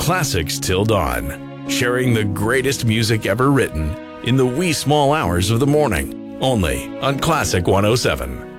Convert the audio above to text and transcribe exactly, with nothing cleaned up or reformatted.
classics till dawn, sharing the greatest music ever written in the wee small hours of the morning, only on Classic one oh seven.